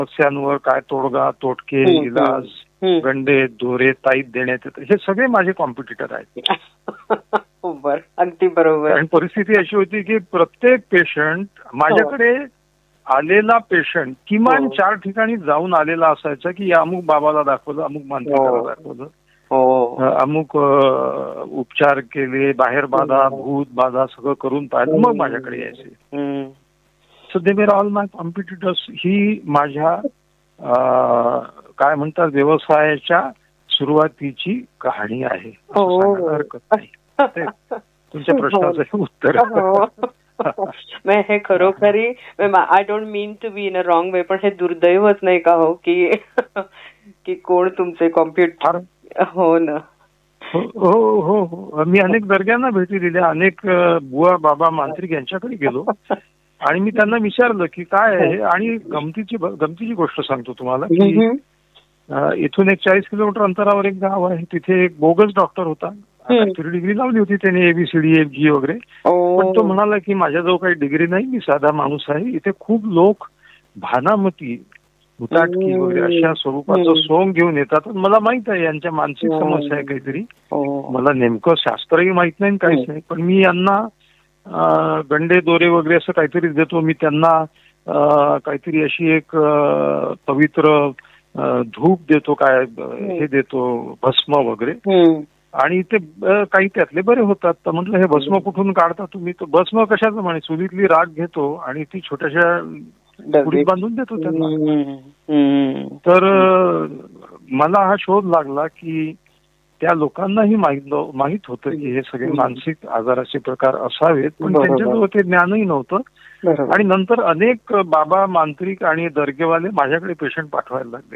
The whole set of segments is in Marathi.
समस्यांवर काय तोडगा, तोटके, इलाज, गंडे, दोरे, ताईत देण्यात येतं, हे सगळे माझे कॉम्पिटिटर आहेत. अगदी बरोबर. आणि परिस्थिती अशी होती की प्रत्येक पेशंट माझ्याकडे आलेला पेशंट किमान 4 ठिकाणी जाऊन आलेला असायचा की अमुक बाबाला दाखवलं, अमुक मानसिकाला दाखवलं, अमुक उपचार केले, बाहेर बाधा, भूत बाधा सगळं करून पाहिलं, मग माझ्याकडे यायचे. So they were all my competitors. ही माझ्या काय म्हणतात व्यवसायाच्या सुरुवातीची कहाणी आहे, हरकत नाही. तुमच्या प्रश्नाचं उत्तर. हे खरोखरी I don't mean to be in a wrong वे, पण हे दुर्दैवच नाही का हो की कोण तुमचे कॉम्प्युटर. हो ना. हो हो हो. मी अनेक दर्ग्यांना भेटी दिल्या, अनेक बुवा बाबा मांत्रिक यांच्याकडे गेलो आणि मी त्यांना विचारलं की काय आहे. आणि गमतीची गोष्ट सांगतो तुम्हाला की इथून एक 40 किलोमीटर अंतरावर एक गाव आहे, तिथे एक बोगस डॉक्टर होता. डिग्री लावली होती त्याने, ABCD FG वगैरे, पण तो म्हणाला की माझ्याजवळ काही डिग्री नाही, मी साधा माणूस आहे. इथे खूप लोक भानामती, हुताटकी वगैरे अशा स्वरूपाचं सोंग घेऊन येतात. मला माहित आहे यांच्या मानसिक समस्या आहे काहीतरी, मला नेमकं शास्त्रही माहित नाही काहीच नाही, पण मी यांना गंडे दोरे वगैरे असं काहीतरी देतो. मी त्यांना काहीतरी अशी एक पवित्र धूप देतो, काय हे देतो, भस्म वगैरे, आणि ते काही त्यातले बरे होतात. तर म्हटलं हे भस्म कुठून काढता तुम्ही? तर भस्म कशाचं म्हणे, चुलीतली राख घेतो आणि ती छोट्याशा पुडीत बांधून देतो त्यांना. तर मला हा शोध लागला की त्या लोकांनाही माहित होतं की हे सगळे मानसिक आजाराचे प्रकार असावेत, पण त्यांच्याजवळ ते ज्ञानही नव्हतं. आणि नंतर अनेक बाबा मांत्रिक आणि दर्गेवाले माझ्याकडे पेशंट पाठवायला लागले.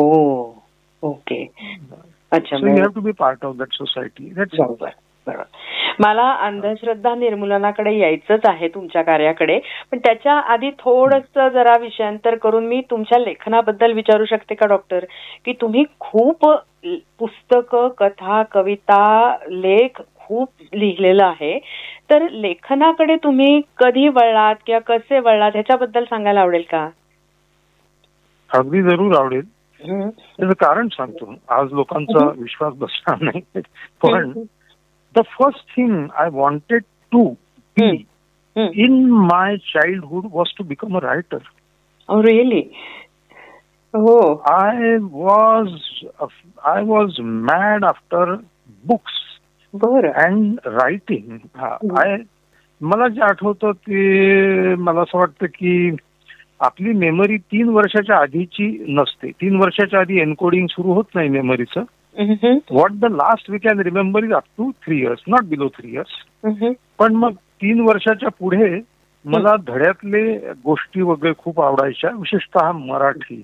ओके. अच्छा. So you have to be part of that society. मला अंधश्रद्धा निर्मूलनाकडे यायचंच आहे तुमच्या कार्याकडे, पण त्याच्या आधी थोडंसं जरा विषयांतर करून मी तुमच्या लेखनाबद्दल विचारू शकते का डॉक्टर? की तुम्ही खूप पुस्तकं, कथा, कविता, लेख खूप लिहिलेलं आहे, तर लेखनाकडे तुम्ही कधी वळलात किंवा कसे वळलात ह्याच्याबद्दल सांगायला आवडेल का? अगदी जरूर आवडेल. त्याचं कारण सांगतो, आज लोकांचा विश्वास बसणार नाही, पण the first thing I wanted to be in my childhood was to become a writer. Oh, really? Oh. I was mad after books and writing. मला जे आठवतं ते मला असं वाटतं की आपली मेमरी 3 वर्षाच्या आधीची नसते. 3 वर्षाच्या आधी एन्कोडिंग सुरू होत नाही मेमरीचं. What the last we can remember is up to 3 years, not below 3 years. पण मग 3 वर्षाच्या पुढे मला धड्यातले गोष्टी वगैरे खूप आवडायच्या, विशेषतः मराठी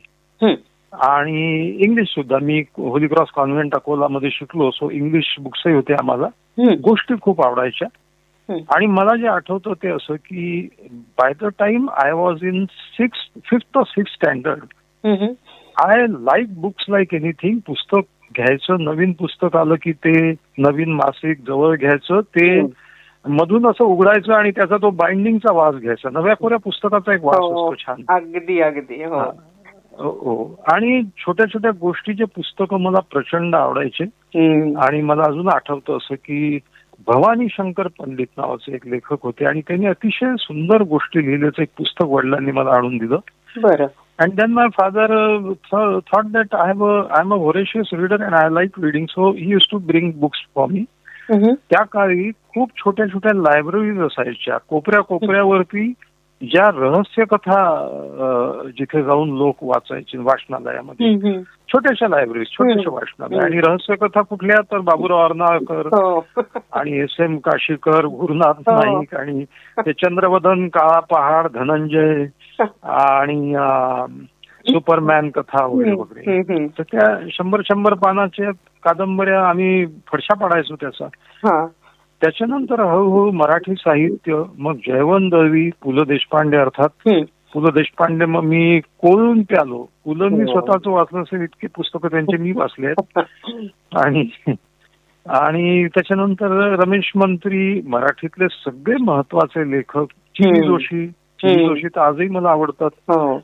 आणि इंग्लिश सुद्धा. मी होली क्रॉस कॉन्व्हेंट अकोलामध्ये शिकलो, सो इंग्लिश बुक्सही होते आम्हाला. गोष्टी खूप आवडायच्या. आणि मला जे आठवतं ते असं की by the time I was in 5th or 6th standard, I like books like anything. पुस्तक घ्यायचं, नवीन पुस्तक आलं की ते नवीन मासिक जवळ घ्यायचं, ते मधून असं उघडायचं आणि त्याचा तो बाइंडिंगचा वास घ्यायचा. नव्या कोऱ्या पुस्तकाचा एक वास असतो छान. अगदी अगदी. हो. आणि छोट्या छोट्या गोष्टीचे पुस्तकं मला प्रचंड आवडायचे. आणि मला अजून आठवतं असं की भवानी शंकर पंडित नावाचे एक लेखक होते आणि त्यांनी अतिशय सुंदर गोष्टी लिहिल्याचं एक पुस्तक वडिलांनी मला आणून दिलं. बरं. And then my father thought that I'm a voracious reader and I like reading, so he used to bring books for me. त्या काळी खूप छोट्या छोट्या लायब्ररीज असायच्या, कोपऱ्यावरती ज्या रहस्य कथा जिथे जाऊन लोक वाचायचे वाचनालयामध्ये, छोट्याशा लायब्ररीज, छोट्याशा वाचनालय. आणि रहस्य कथा कुठल्या तर बाबूराव अर्नाळकर आणि SM काशीकर, गुरुनाथ नाईक आणि ते चंद्रवदन, काळा पहाड, धनंजय आणि सुपरमॅन कथा वगैरे वगैरे. तर त्या 100 पानाच्या कादंबऱ्या आम्ही फडशा पाडायचो त्याचा. त्याच्यानंतर हळूहळू मराठी साहित्य, मग जयवंत दळवी, पु ल देशपांडे, अर्थात पु ल देशपांडे. मग मी कोळून प्यालो. पु ल मी स्वतःच वाचलं असेल इतके पुस्तकं त्यांचे मी वाचले आहेत. आणि त्याच्यानंतर रमेश मंत्री, मराठीतले सगळे महत्वाचे लेखक, चिनी जोशी तर आजही मला आवडतात.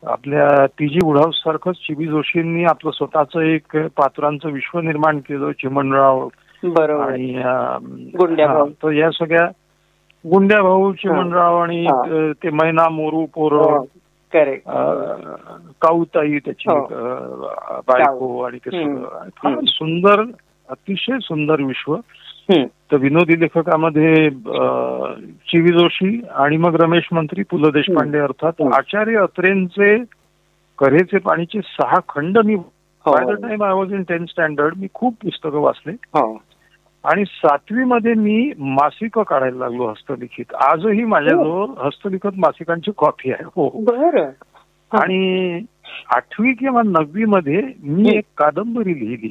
आपल्या पीजी वुडहाऊस सारखंच चिबी जोशींनी आपलं स्वतःचं एक पात्रांचं विश्व निर्माण केलं. चिमणराव बरोबर आणि गुंड्याभाऊ. तर या सगळ्या गुंड्याभाऊ, चिमणराव आणि ते मैना मोरू पोरं, करेक्ट, काऊताई त्याची बायको आणि ते सगळं फार सुंदर, अतिशय सुंदर विश्व. तर विनोदी लेखकामध्ये चिवी जोशी आणि मग रमेश मंत्री, पु ल देशपांडे अर्थात आचार्य अत्रेंचे कऱ्हेचे पाणीचे 6 खंड मी by the time I was in 10th standard मी खूप पुस्तकं वाचले. आणि 7वी मध्ये मी मासिकं काढायला लागलो हस्तलिखित. आजही माझ्याजवळ हस्तलिखित मासिकांची कॉपी आहे. हो. आणि 8वी किंवा 9वी मध्ये मी एक कादंबरी लिहिली.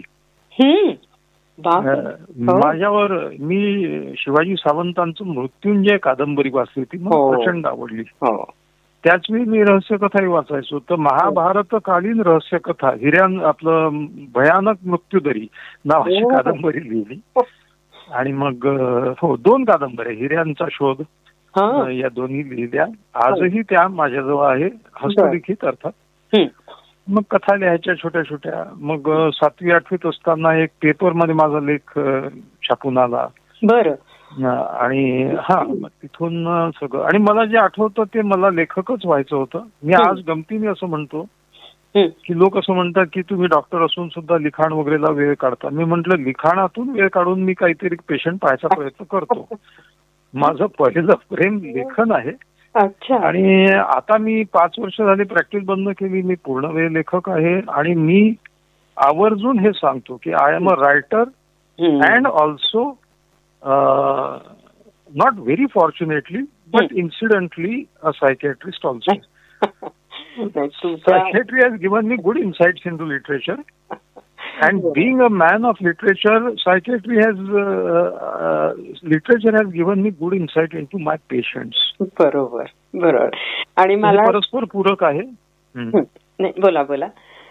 माझ्यावर मी शिवाजी सावंतांचं मृत्युंजय कादंबरी वाचली होती. मला प्रचंड आवडली. त्याच वेळी मी रहस्यकथाही वाचायचो. तर महाभारतकालीन रहस्यकथा आपलं भयानक मृत्यूदरी नावाची कादंबरी लिहिली. आणि मग 2 कादंबऱ्या, हिऱ्यांचा शोध या दोन्ही लिहिल्या. आजही त्या माझ्याजवळ आहे हस्तलिखित अर्थात. मग कथा लिहायच्या छोट्या छोट्या. मग 7वी 8वीत असताना एक पेपरमध्ये माझा लेख छापून आला. आणि मग तिथून सगळं. आणि मला जे आठवतं ते मला लेखकच व्हायचं होतं. मी आज गमतीने असं म्हणतो की लोक असं म्हणतात की तुम्ही डॉक्टर असून सुद्धा लिखाण वगैरेला वेळ काढता. मी म्हंटल लिखाणातून वेळ काढून मी काहीतरी पेशंट पाहायचा प्रयत्न करतो. माझं पहिलं प्रेम लेखन आहे. आणि आता मी 5 वर्ष झाली प्रॅक्टिस बंद केली. मी पूर्ण वेळ लेखक आहे. आणि मी आवर्जून हे सांगतो की I am a writer and also not very fortunately but incidentally a psychiatrist also. Psychiatry has given me good insights into literature, and being a man of literature, literature has given me good insight into my patients. बरोबर. आणि मला परस्पर पूरक आहे. बोला.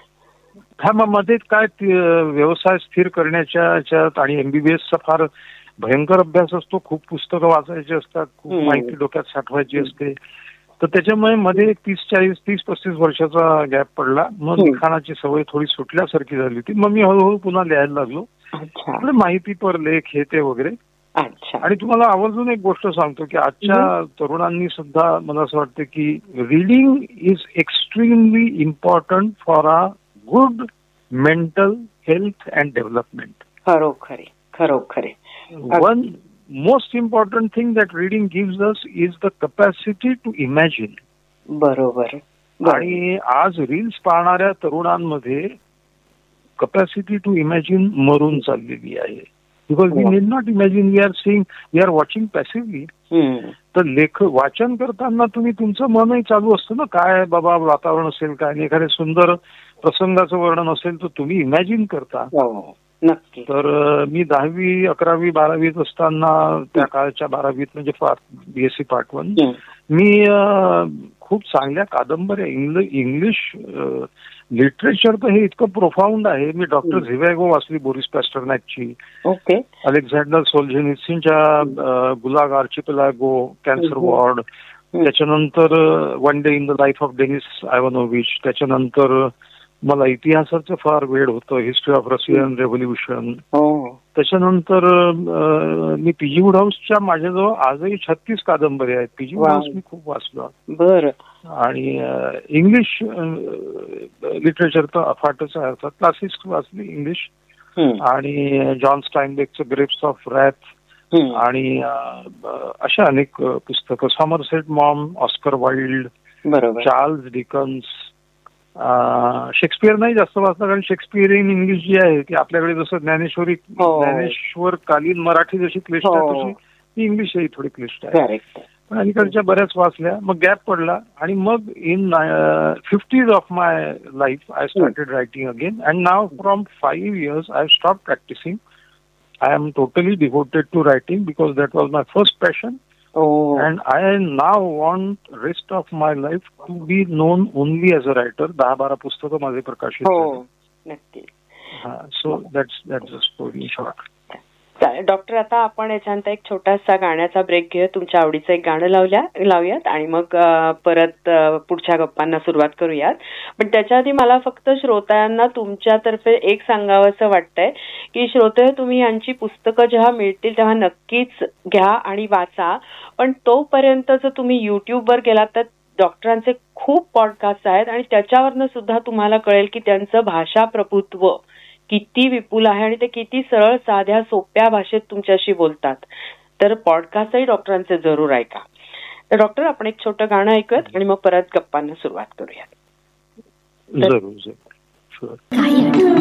मग मध्ये काय व्यवसाय स्थिर करण्याच्या याच्यात आणि MBBSचा फार भयंकर अभ्यास असतो. खूप पुस्तकं वाचायची असतात, खूप माहिती डोक्यात साठवायची असते. तर त्याच्यामुळे मध्ये 30-35 वर्षाचा गॅप पडला. मग लिखाणाची सवय थोडी सुटल्यासारखी झाली होती. मग मी हळूहळू पुन्हा लिहायला लागलो. माहितीपर लेख हे ते वगैरे. आणि तुम्हाला आवर्जून एक गोष्ट सांगतो की आजच्या तरुणांनी सुद्धा मला असं वाटतं की reading is extremely important for a good mental health and development. खरोखरे. One most important thing that reading gives us is the capacity to imagine. बरोबर. आणि आज रील्स पाहणाऱ्या तरुणांमध्ये कपॅसिटी टू इमॅजिन मरून चाललेली आहे. Because we need not imagine, we R watching passively. तर वाचन करताना तुम्ही तुमचं मनही चालू असतं ना. काय बाबा वातावरण असेल, काय एखाद्या सुंदर प्रसंगाचं वर्णन असेल तर तुम्ही इमॅजिन करता. नक्की. तर मी 10वी 11वी 12वीत असताना त्या काळच्या 12वीत म्हणजे BSc Part 1 मी खूप चांगल्या कादंबऱ्या इंग्लिश लिटरेचर तर हे इतकं प्रोफाऊंड आहे. मी डॉक्टर झिव्हॅगो वाचली, Boris पॅस्टरनॅकची. Alexander सोल्झेनित्झींच्या गुलाग archipelago, cancer ward. त्याच्यानंतर one day in the life of Denis आयव्हानोव्हिच. त्याच्यानंतर मला इतिहासाचं फार वेळ होतं, हिस्ट्री ऑफ रशियन रेव्होल्युशन. त्याच्यानंतर मी पीजी वुडहाऊसच्या माझ्याजवळ आजही 36 कादंबऱ्या आहेत. पीजी वुडहाऊस मी खूप वाचलो. आणि इंग्लिश लिटरेचर तर अफाटच आहे. अर्थात क्लासिक्स वाचली इंग्लिश. आणि जॉन स्टाईनबेकचं ग्रेप्स ऑफ रॅथ आणि अशा अनेक पुस्तकं. Somerset Maugham, Oscar wild, Charles Dickens. Shakespeare नाही जास्त वाचलं, कारण शेक्सपियर इन इंग्लिश जी आहे ती आपल्याकडे जसं ज्ञानेश्वर कालीन मराठी जशी क्लिष्ट आहे तशी ती इंग्लिशही थोडी क्लिष्ट आहे. पण अलीकडच्या बऱ्याच वाचल्या. मग गॅप पडला आणि मग in 50s of my life I started writing again. And now from 5 years I stop practising. I am totally devoted to writing because that was my first passion. And I now want rest of my life to be known only as a writer. 10-12 पुस्तकं माझे प्रकाशित झाले. नक्की. So that's the story in short. Doctor, आता आपण याच्यानंतर एक छोटासा गाण्याचा ब्रेक घेऊया. तुमच्या आवडीचं एक गाणं लावूयात आणि मग परत पुढच्या गप्पांना सुरुवात करूयात. पण त्याच्या आधी मला फक्त श्रोत्यांना तुमच्यातर्फे एक सांगावंसं वाटतंय की श्रोते, तुम्ही यांची पुस्तकं जेव्हा मिळतील तेव्हा नक्कीच घ्या आणि वाचा. पण तोपर्यंत जर तुम्ही युट्यूबवर गेलात तर डॉक्टरांचे खूप पॉडकास्ट आहेत आणि त्याच्यावरनं सुद्धा तुम्हाला कळेल की त्यांचं भाषा प्रभुत्व किती विपुल आहे आणि ते किती सरळ साध्या सोप्या भाषेत तुमच्याशी बोलतात. तर पॉडकास्टही डॉक्टरांचे जरूर ऐका. तर डॉक्टर, आपण एक छोटं गाणं ऐकत आणि मग परत गप्पांना सुरुवात करूया. जरूर.